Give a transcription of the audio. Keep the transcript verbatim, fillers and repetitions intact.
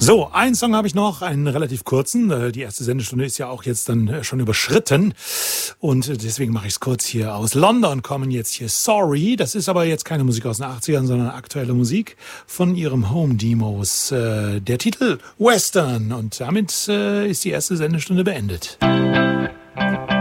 So, einen Song habe ich noch, einen relativ kurzen. Die erste Sendestunde ist ja auch jetzt dann schon überschritten. Und deswegen mache ich es kurz hier. Aus London kommen jetzt hier Sorry. Das ist aber jetzt keine Musik aus den achtzigern, sondern aktuelle Musik von ihrem Home Demos. Der Titel Western. Und damit ist die erste Sendestunde beendet.